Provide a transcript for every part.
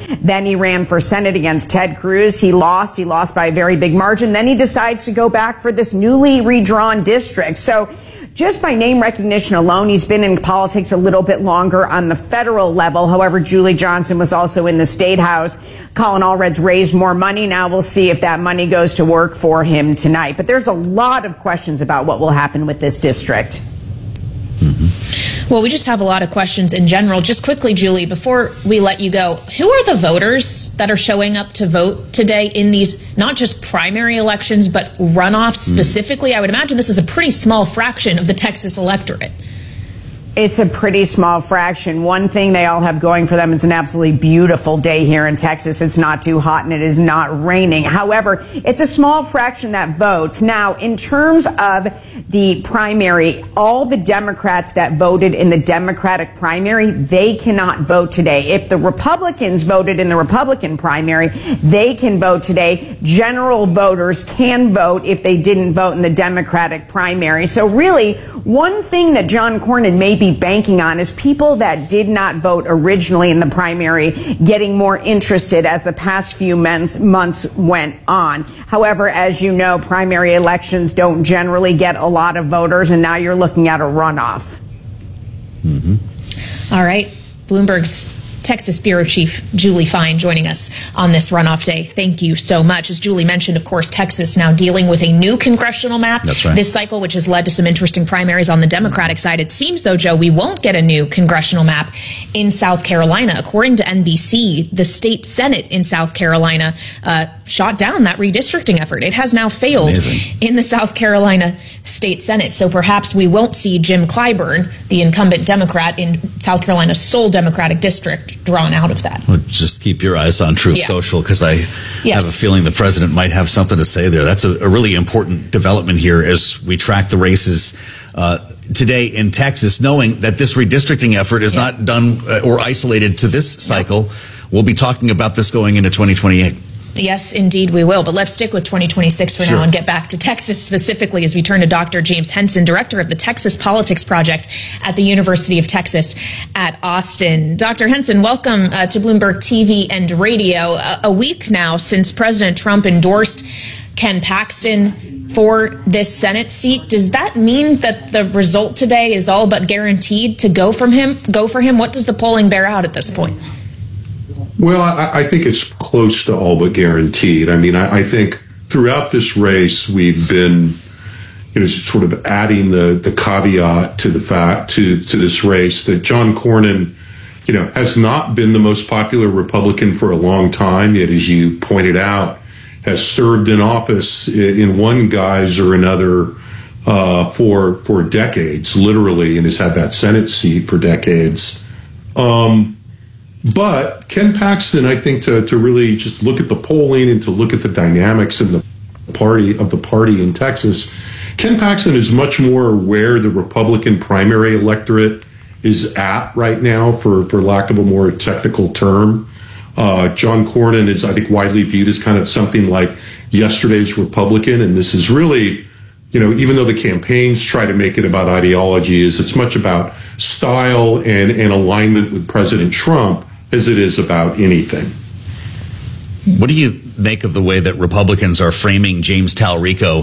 Then he ran for Senate against Ted Cruz. He lost by a very big margin. Then he decides to go back for this newly redrawn district. So just by name recognition alone, he's been in politics a little bit longer on the federal level. However, Julie Johnson was also in the state house. Colin Allred's raised more money. Now we'll see if that money goes to work for him tonight. But there's a lot of questions about what will happen with this district. Well, we just have a lot of questions in general. Just quickly, Julie, before we let you go, who are the voters that are showing up to vote today in these not just primary elections, but runoffs specifically? I would imagine this is a pretty small fraction of the Texas electorate. It's a pretty small fraction. One thing they all have going for them is an absolutely beautiful day here in Texas. It's not too hot and it is not raining. However, it's a small fraction that votes. Now, in terms of the primary, all the Democrats that voted in the Democratic primary, they cannot vote today. If the Republicans voted in the Republican primary, they can vote today. General voters can vote if they didn't vote in the Democratic primary. So really, one thing that John Cornyn may be banking on is people that did not vote originally in the primary getting more interested as the past few months went on. However, as you know, primary elections don't generally get a lot of voters, and now you're looking at a runoff. All right. Bloomberg's Texas Bureau Chief Julie Fine joining us on this runoff day. Thank you so much. As Julie mentioned, of course, Texas now dealing with a new congressional map this cycle, which has led to some interesting primaries on the Democratic side. It seems, though, Joe, we won't get a new congressional map in South Carolina. According to NBC, the state Senate in South Carolina shot down that redistricting effort. It has now failed in the South Carolina State Senate. So perhaps we won't see Jim Clyburn, the incumbent Democrat in South Carolina's sole Democratic district, drawn out of that. Well, just keep your eyes on Truth Social, because I have a feeling the president might have something to say there. That's a really important development here as we track the races today in Texas, knowing that this redistricting effort is not done or isolated to this cycle. We'll be talking about this going into 2028. Yes, indeed we will. But let's stick with 2026 for now and get back to Texas specifically as we turn to Dr. James Henson, director of the Texas Politics Project at the University of Texas at Austin. Dr. Henson, welcome to Bloomberg TV and Radio. A week now since President Trump endorsed Ken Paxton for this Senate seat. Does that mean that the result today is all but guaranteed to go for him? What does the polling bear out at this point? Well, I think it's close to all but guaranteed. I mean, I think throughout this race, we've been, sort of adding the caveat to the fact to this race that John Cornyn, has not been the most popular Republican for a long time. Yet, as you pointed out, has served in office in one guise or another for decades, literally, and has had that Senate seat for decades. But Ken Paxton, I think, to really just look at the polling and to look at the dynamics in the party in Texas, Ken Paxton is much more where the Republican primary electorate is at right now, for lack of a more technical term. John Cornyn is, I think, widely viewed as kind of something like yesterday's Republican, and this is really, even though the campaigns try to make it about ideology, it's much about style and alignment with President Trump as it is about anything. What do you make of the way that Republicans are framing James Talarico?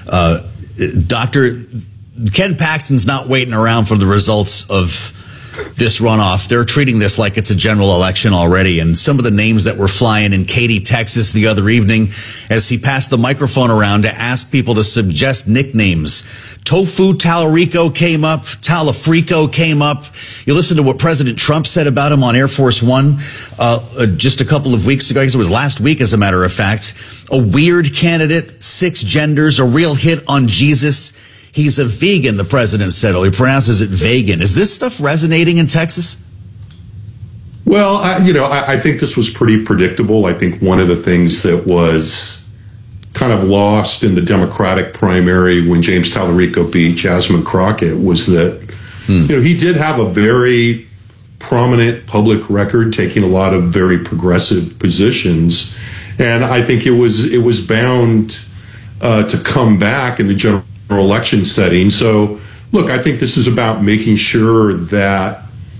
Dr. Ken Paxton's not waiting around for the results of this runoff. They're treating this like it's a general election already. And some of the names that were flying in Katy, Texas the other evening as he passed the microphone around to ask people to suggest nicknames. Tofu Talarico came up. Talafrico came up. You listen to what President Trump said about him on Air Force One just a couple of weeks ago. I guess it was last week, as a matter of fact. A weird candidate, 6 genders, a real hit on Jesus. He's a vegan, the president said. Oh, he pronounces it vegan. Is this stuff resonating in Texas? Well, I think this was pretty predictable. I think one of the things that was kind of lost in the Democratic primary when James Talarico beat Jasmine Crockett was that, he did have a very prominent public record, taking a lot of very progressive positions. And I think it was bound to come back in the general election setting. So, look, I think this is about making sure that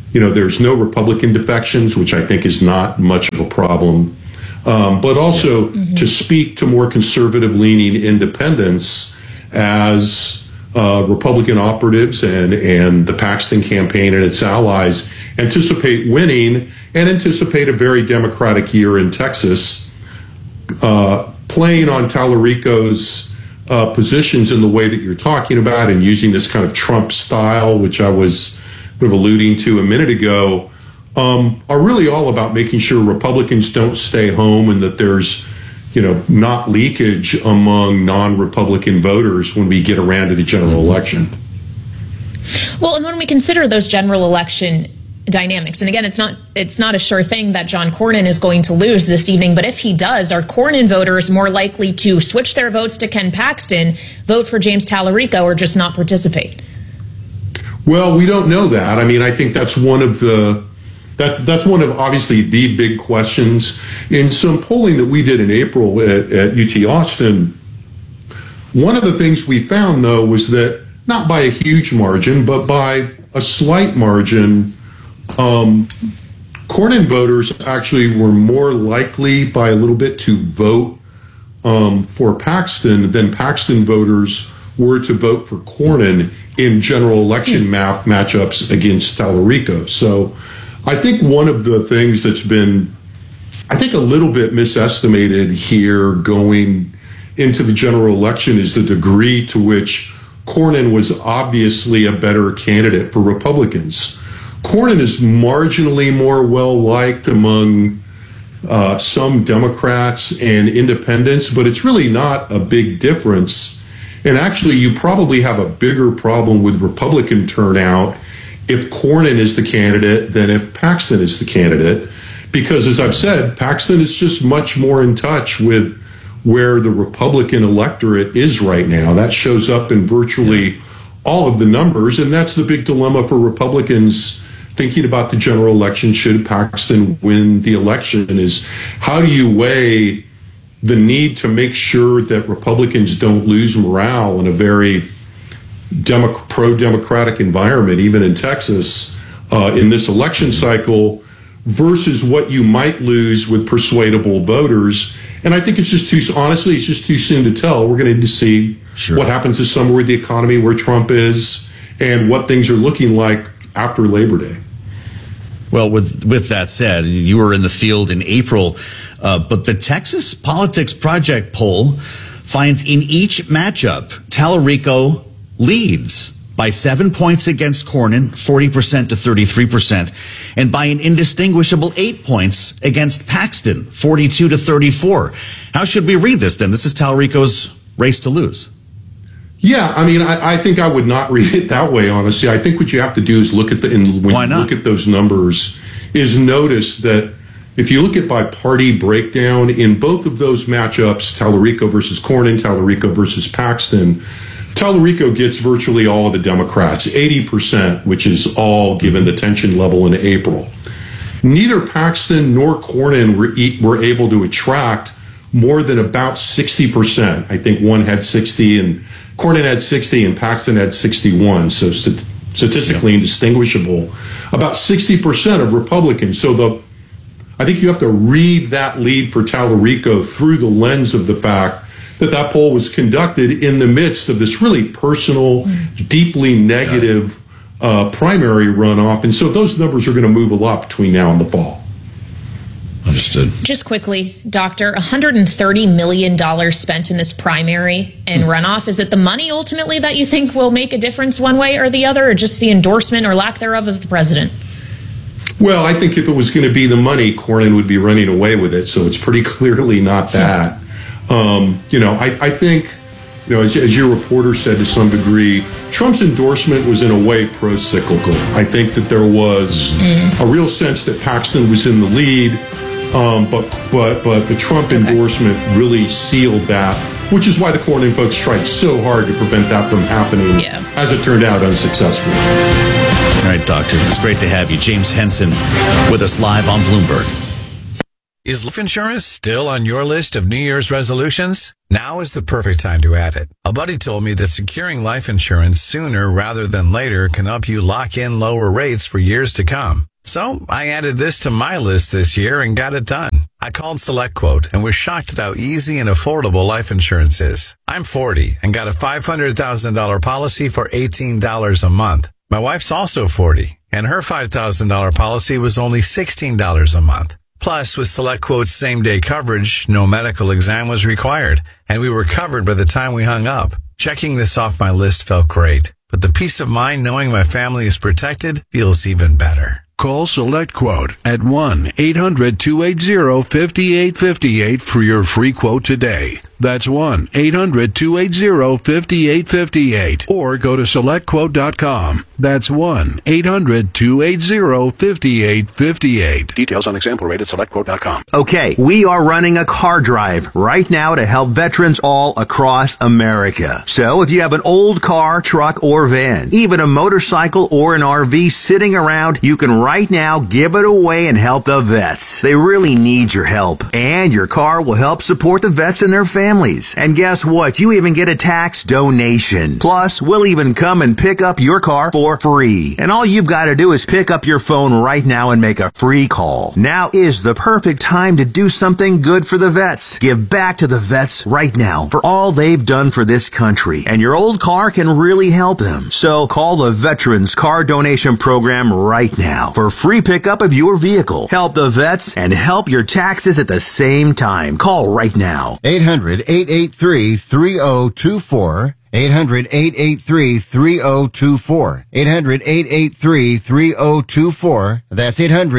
there's no Republican defections, which I think is not much of a problem. But also to speak to more conservative-leaning independents as Republican operatives and the Paxton campaign and its allies anticipate winning and anticipate a very Democratic year in Texas, playing on Tallarico's positions in the way that you're talking about and using this kind of Trump style, which I was sort of alluding to a minute ago, are really all about making sure Republicans don't stay home and that there's, not leakage among non-Republican voters when we get around to the general election. Well, and when we consider those general election dynamics, and again, it's not a sure thing that John Cornyn is going to lose this evening, but if he does, are Cornyn voters more likely to switch their votes to Ken Paxton, vote for James Tallarico, or just not participate? Well, we don't know that. I mean, I think that's one of obviously the big questions. In some polling that we did in April at UT Austin, one of the things we found, though, was that not by a huge margin, but by a slight margin, Cornyn voters actually were more likely by a little bit to vote for Paxton than Paxton voters were to vote for Cornyn in general election matchups against Tallarico. So I think one of the things that's been, a little bit misestimated here going into the general election is the degree to which Cornyn was obviously a better candidate for Republicans. Cornyn is marginally more well-liked among some Democrats and independents, but it's really not a big difference. And actually, you probably have a bigger problem with Republican turnout if Cornyn is the candidate than if Paxton is the candidate. Because, as I've said, Paxton is just much more in touch with where the Republican electorate is right now. That shows up in virtually all of the numbers, and that's the big dilemma for Republicans thinking about the general election. Should Paxton win the election, is how do you weigh the need to make sure that Republicans don't lose morale in a very pro-democratic environment, even in Texas, in this election cycle, versus what you might lose with persuadable voters. And I think it's just too soon to tell. We're going to need to see what happens this summer with the economy, where Trump is, and what things are looking like after Labor Day. Well, with that said, you were in the field in April, but the Texas Politics Project poll finds in each matchup, Tallarico leads by 7 points against Cornyn, 40% to 33%, and by an indistinguishable 8 points against Paxton, 42 to 34. How should we read this then? This is Tallarico's race to lose. Yeah, I mean, I think I would not read it that way, honestly. I think what you have to do is look at look at those numbers, is notice that if you look at by party breakdown in both of those matchups, Tallarico versus Cornyn, Tallarico versus Paxton, Tallarico gets virtually all of the Democrats, 80%, which is all given the tension level in April. Neither Paxton nor Cornyn were able to attract more than about 60%. I think one had 60 and Cornyn had 60 and Paxton had 61, so statistically indistinguishable. About 60% of Republicans. So I think you have to read that lead for Tallarico through the lens of the fact that poll was conducted in the midst of this really personal, deeply negative primary runoff. And so those numbers are going to move a lot between now and the fall. Understood. Just quickly, Doctor, $130 million spent in this primary and runoff. Is it the money ultimately that you think will make a difference one way or the other, or just the endorsement or lack thereof of the president? Well, I think if it was going to be the money, Cornyn would be running away with it. So it's pretty clearly not that. I think, as your reporter said to some degree, Trump's endorsement was in a way pro-cyclical. I think that there was a real sense that Paxton was in the lead, but the Trump endorsement really sealed that, which is why the Cornyn folks tried so hard to prevent that from happening, as it turned out, unsuccessfully. All right, Doctor, it's great to have you. James Henson with us live on Bloomberg. Is life insurance still on your list of New Year's resolutions? Now is the perfect time to add it. A buddy told me that securing life insurance sooner rather than later can help you lock in lower rates for years to come. So I added this to my list this year and got it done. I called SelectQuote and was shocked at how easy and affordable life insurance is. I'm 40 and got a $500,000 policy for $18 a month. My wife's also 40 and her $5,000 policy was only $16 a month. Plus, with SelectQuote's same-day coverage, no medical exam was required, and we were covered by the time we hung up. Checking this off my list felt great, but the peace of mind knowing my family is protected feels even better. Call SelectQuote at 1-800-280-5858 for your free quote today. That's 1-800-280-5858. Or go to SelectQuote.com. That's 1-800-280-5858. Details on example rate at SelectQuote.com. Okay, we are running a car drive right now to help veterans all across America. So if you have an old car, truck, or van, even a motorcycle or an RV sitting around, you can right now give it away and help the vets. They really need your help. And your car will help support the vets and their families. And guess what? You even get a tax donation. Plus, we'll even come and pick up your car for free. And all you've got to do is pick up your phone right now and make a free call. Now is the perfect time to do something good for the vets. Give back to the vets right now for all they've done for this country. And your old car can really help them. So call the Veterans Car Donation Program right now for free pickup of your vehicle. Help the vets and help your taxes at the same time. Call right now. 800-883-3024. 800-883-3024. 800-883-3024. That's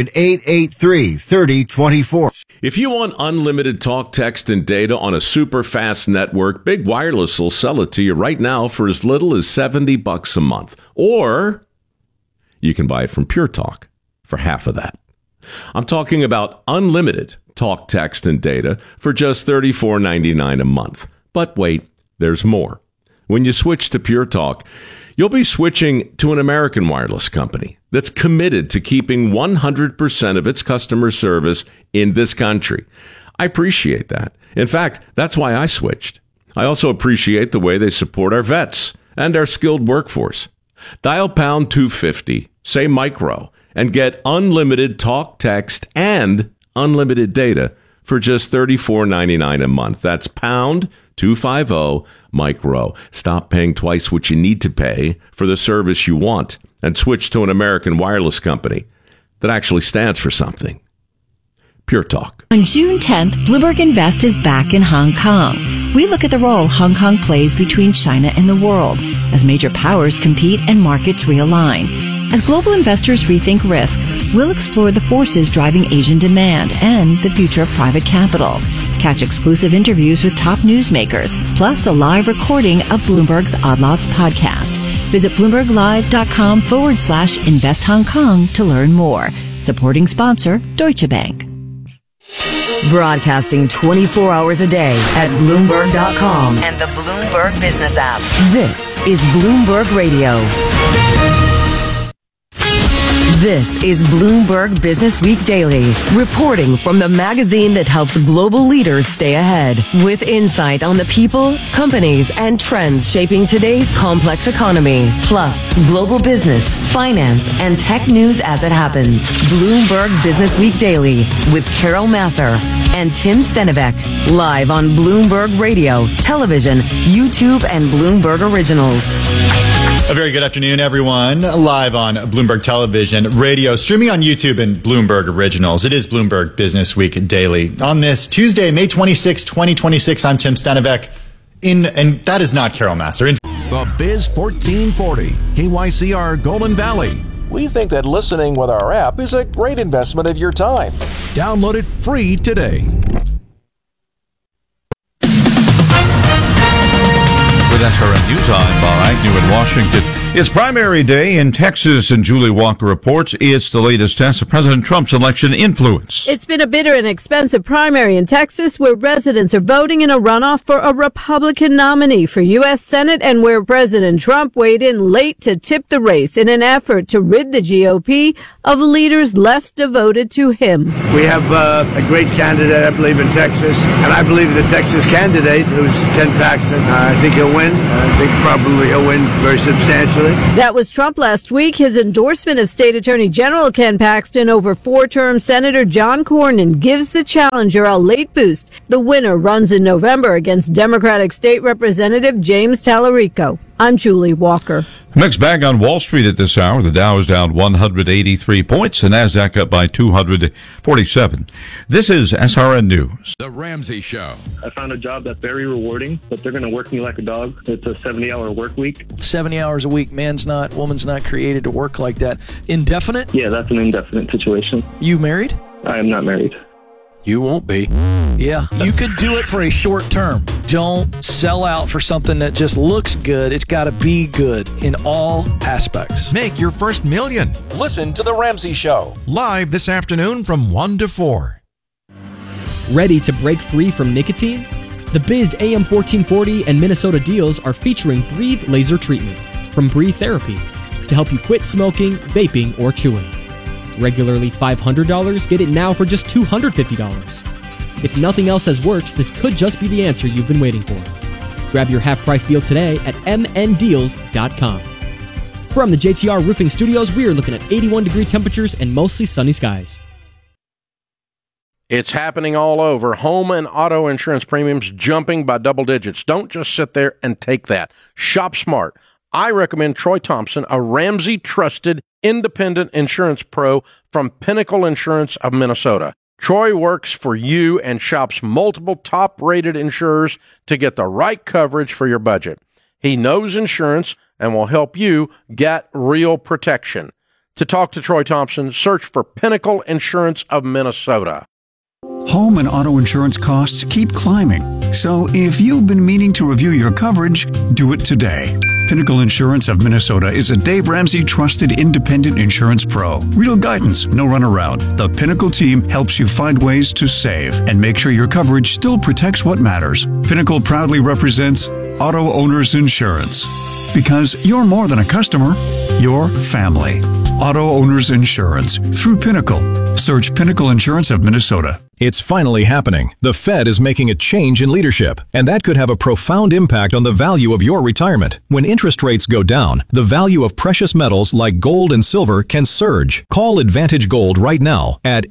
800-883-3024. If you want unlimited talk, text, and data on a super fast network, Big Wireless will sell it to you right now for as little as $70 a month. Or you can buy it from Pure Talk for half of that. I'm talking about unlimited talk, text, and data for just $34.99 a month. But wait, there's more. When you switch to Pure Talk, you'll be switching to an American wireless company that's committed to keeping 100% of its customer service in this country. I appreciate that. In fact, that's why I switched. I also appreciate the way they support our vets and our skilled workforce. Dial pound 250, say micro, and get unlimited talk, text, and unlimited data for just $34.99 a month. That's pound 250 micro. Stop paying twice what you need to pay for the service you want and switch to an American wireless company that actually stands for something. Pure Talk. On June 10th, Bloomberg Invest is back in Hong Kong. We look at the role Hong Kong plays between China and the world as major powers compete and markets realign. As global investors rethink risk, we'll explore the forces driving Asian demand and the future of private capital. Catch exclusive interviews with top newsmakers, plus a live recording of Bloomberg's Odd Lots podcast. Visit BloombergLive.com/Invest Hong Kong to learn more. Supporting sponsor, Deutsche Bank. Broadcasting 24 hours a day at Bloomberg.com and the Bloomberg Business app. This is Bloomberg Radio. This is Bloomberg Business Week Daily, reporting from the magazine that helps global leaders stay ahead, with insight on the people, companies, and trends shaping today's complex economy, plus global business, finance, and tech news as it happens. Bloomberg Business Week Daily with Carol Massar and Tim Stenivek, live on Bloomberg Radio, television, YouTube, and Bloomberg Originals. A very good afternoon, everyone. Live on Bloomberg Television, radio, streaming on YouTube and Bloomberg Originals. It is Bloomberg Business Week Daily. On this Tuesday, May 26, 2026, I'm Tim Stenivek. And that is not Carol Massar. The Biz 1440, KYCR Golden Valley. We think that listening with our app is a great investment of your time. Download it free today. With SRN News, I'm Bob Agnew in Washington. It's primary day in Texas, and Julie Walker reports it's the latest test of President Trump's election influence. It's been a bitter and expensive primary in Texas, where residents are voting in a runoff for a Republican nominee for U.S. Senate, and where President Trump weighed in late to tip the race in an effort to rid the GOP of leaders less devoted to him. We have a great candidate, I believe, in Texas, and I believe the Texas candidate, who's Ken Paxton, I think he'll win. I think probably he'll win very substantially. eventually. That was Trump last week. His endorsement of State Attorney General Ken Paxton over four-term Senator John Cornyn gives the challenger a late boost. The winner runs in November against Democratic State Representative James Tallarico. I'm Julie Walker. Mixed bag on Wall Street at this hour. The Dow is down 183 points. The Nasdaq up by 247. This is SRN News. The Ramsey Show. I found a job that's very rewarding, but they're going to work me like a dog. It's a 70-hour work week. 70 hours a week. Woman's not created to work like that. Indefinite? Yeah, that's an indefinite situation. You married? I am not married. You won't be. Yeah, you could do it for a short term. Don't sell out for something that just looks good. It's got to be good in all aspects. Make your first $1 million. Listen to The Ramsey Show. Live this afternoon from 1 to 4. Ready to break free from nicotine? The Biz AM 1440 and Minnesota Deals are featuring Breathe Laser Treatment from Breathe Therapy to help you quit smoking, vaping, or chewing. Regularly $500, get it now for just $250. If nothing else has worked, this could just be the answer you've been waiting for. Grab your half-price deal today at mndeals.com. From the JTR Roofing Studios, we are looking at 81-degree temperatures and mostly sunny skies. It's happening all over. Home and auto insurance premiums jumping by double digits. Don't just sit there and take that. Shop smart. I recommend Troy Thompson, a Ramsey-trusted independent insurance pro from Pinnacle Insurance of Minnesota. Troy works for you and shops multiple top-rated insurers to get the right coverage for your budget. He knows insurance and will help you get real protection. To talk to Troy Thompson, search for Pinnacle Insurance of Minnesota. Home and auto insurance costs keep climbing. So if you've been meaning to review your coverage, do it today. Pinnacle Insurance of Minnesota is a Dave Ramsey trusted independent insurance pro. Real guidance, no runaround. The Pinnacle team helps you find ways to save and make sure your coverage still protects what matters. Pinnacle proudly represents Auto Owners Insurance. Because you're more than a customer, you're family. Auto Owners Insurance through Pinnacle. Search Pinnacle Insurance of Minnesota. It's finally happening. The Fed is making a change in leadership, and that could have a profound impact on the value of your retirement. When interest rates go down, the value of precious metals like gold and silver can surge. Call Advantage Gold right now at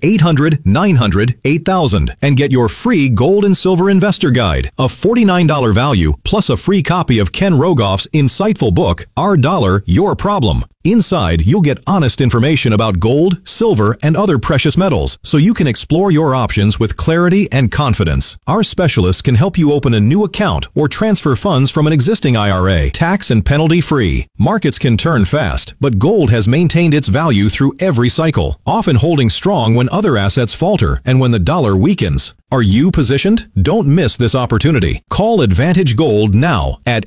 800-900-8000 and get your free Gold and Silver Investor Guide, a $49 value plus a free copy of Ken Rogoff's insightful book, Our Dollar, Your Problem. Inside, you'll get honest information about gold, silver, and other precious metals, so you can explore your options with clarity and confidence. Our specialists can help you open a new account or transfer funds from an existing IRA, tax and penalty free. Markets can turn fast, but gold has maintained its value through every cycle, often holding strong when other assets falter and when the dollar weakens. Are you positioned? Don't miss this opportunity. Call Advantage Gold now at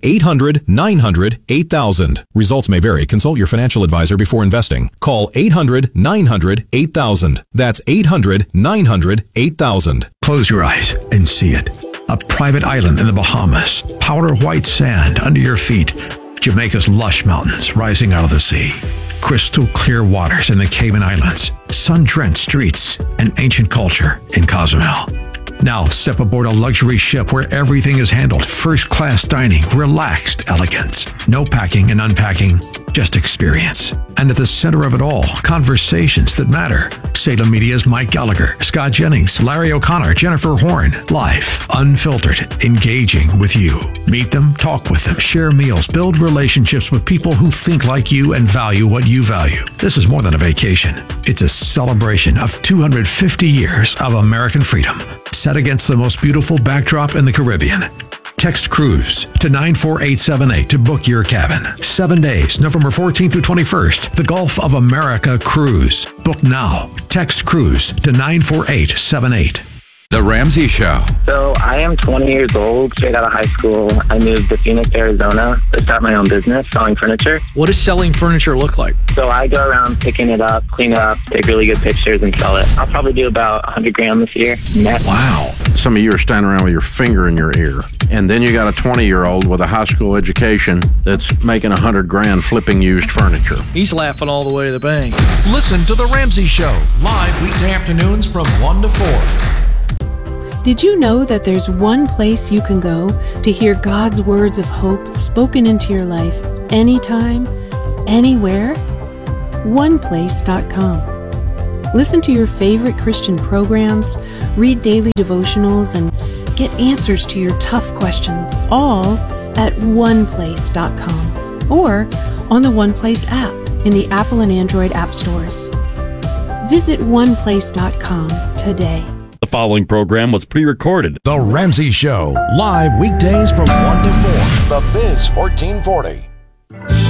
800-900-8000. Results may vary. Consult your financial advisor before investing. Call 800-900-8000. That's 800-900-8000. Close your eyes and see it. A private island in the Bahamas. Powder white sand under your feet. Jamaica's lush mountains rising out of the sea. Crystal clear waters in the Cayman Islands. Sun-drenched streets and ancient culture in Cozumel. Now step aboard a luxury ship where everything is handled. First-class dining, relaxed elegance. No packing and unpacking, just experience. And at the center of it all, conversations that matter. Salem Media's Mike Gallagher, Scott Jennings, Larry O'Connor, Jennifer Horn. Live, unfiltered, engaging with you. Meet them, talk with them, share meals, build relationships with people who think like you and value what you value. This is more than a vacation. It's a celebration of 250 years of American freedom, set against the most beautiful backdrop in the Caribbean. Text cruise to 94878 to book your cabin. 7 days, November 14th through 21st. The Gulf of America Cruise. Book now. Text cruise to 94878. The Ramsey Show. So I am 20 years old, straight out of high school. I moved to Phoenix, Arizona to start my own business selling furniture. What does selling furniture look like? So I go around picking it up, clean it up, take really good pictures and sell it. I'll probably do about $100,000 this year net. Wow. Some of you are standing around with your finger in your ear. And then you got a 20-year-old with a high school education that's making $100,000 flipping used furniture. He's laughing all the way to the bank. Listen to The Ramsey Show, live weekday afternoons from 1 to 4. Did you know that there's one place you can go to hear God's words of hope spoken into your life anytime, anywhere? OnePlace.com. Listen to your favorite Christian programs, read daily devotionals, and get answers to your tough questions, all at OnePlace.com or on the OnePlace app in the Apple and Android app stores. Visit OnePlace.com today. The following program was pre-recorded. The Ramsey Show, live weekdays from 1 to 4. The Biz 1440.